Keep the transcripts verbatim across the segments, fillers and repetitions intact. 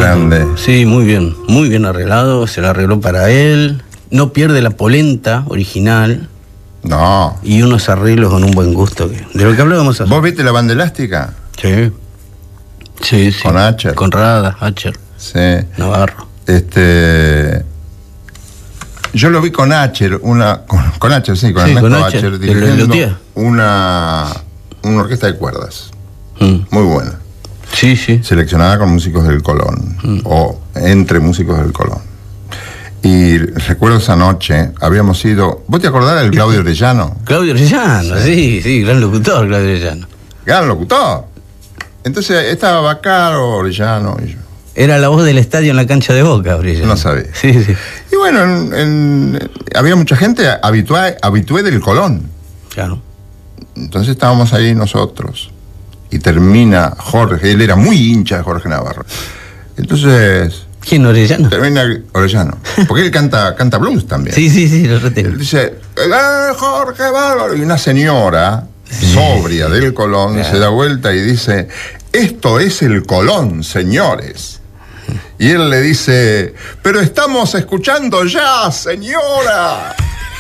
Grande. Sí, muy bien, muy bien arreglado, se lo arregló para él, no pierde la polenta original. No. Y unos arreglos con un buen gusto, que, de lo que hablábamos hace. ¿Vos viste la banda elástica? Sí. Sí, sí. Con Acher. Con Rada, Acher. Sí. Navarro. Este... Yo lo vi con Acher, una... Con, con Acher, sí, con sí, Ernesto con Acher, Acher, dirigiendo Lelutier. una... una orquesta de cuerdas. Mm. Muy buena. Sí, sí. Seleccionada con músicos del Colón. Mm. O entre músicos del Colón. Y recuerdo esa noche, habíamos ido... ¿Vos te acordás del Claudio Orellano? Claudio Orellano, sí, sí, sí, gran locutor, Claudio Orellano. Gran locutor. Entonces estaba Bacaro, Orellano y yo. Era la voz del estadio en la cancha de Boca, Orellano. No sabía. Sí, sí. Y bueno, en, en, había mucha gente habitué, habitué del Colón. Claro. Entonces estábamos ahí nosotros. Y termina Jorge, él era muy hincha de Jorge Navarro. Entonces... ¿Quién, Orellano? Termina Orellano. Porque él canta, canta blues también. Sí, sí, sí, lo retengo. Él dice, ¡eh, Jorge Bárbaro! Y una señora sobria del Colón claro. se da vuelta y dice, esto es el Colón, señores. Y él le dice, pero estamos escuchando ya, señora.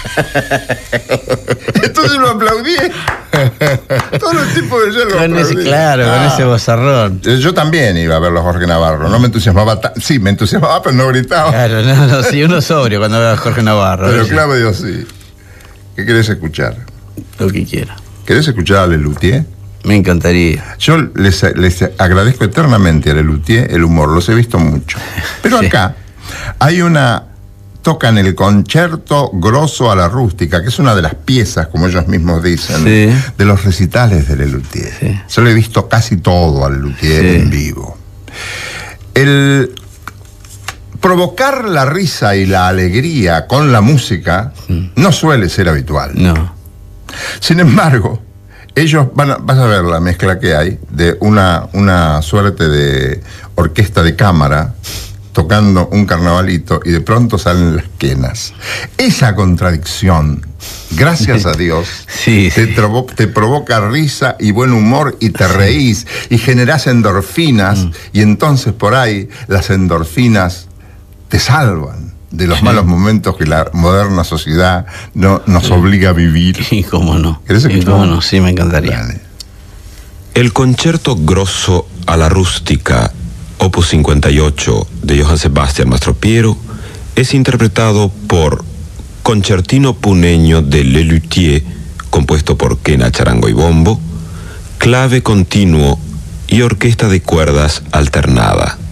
Entonces lo aplaudí. Todos los tipos de yerba con ese, claro, ah. con ese vozarrón. Yo también iba a verlo a Jorge Navarro. No me entusiasmaba, ta- sí, me entusiasmaba, pero no gritaba. Claro, no, no, sí, uno sobrio cuando ve a Jorge Navarro. Pero Claudio sí. ¿Qué querés escuchar? Lo que quiera. ¿Querés escuchar a Lelutier? Me encantaría. Yo les, les agradezco eternamente a Lelutier el humor, los he visto mucho. Pero sí. Acá hay una... Tocan el Concerto Grosso a la Rústica, que es una de las piezas, como ellos mismos dicen, sí. de los recitales de Lelutier. Sí. Yo lo he visto casi todo a Lelutier sí. en vivo. El provocar la risa y la alegría con la música mm. no suele ser habitual. No. Sin embargo, ellos van a, vas a ver la mezcla que hay de una, una suerte de orquesta de cámara tocando un carnavalito y de pronto salen las quenas. Esa contradicción, gracias a Dios, sí, te, sí. Trovo, te provoca risa y buen humor y te reís y generás endorfinas mm. y entonces por ahí las endorfinas te salvan de los sí. malos momentos que la moderna sociedad no, nos sí. obliga a vivir. Y cómo no. ¿Querés escuchar? Y cómo no, sí, me encantaría. Dale. El Concerto Grosso a la Rústica, opus cincuenta y ocho de Johann Sebastian Mastropiero, es interpretado por Concertino Puneño de Lelutier, compuesto por quena, charango y bombo, clave continuo y orquesta de cuerdas alternada.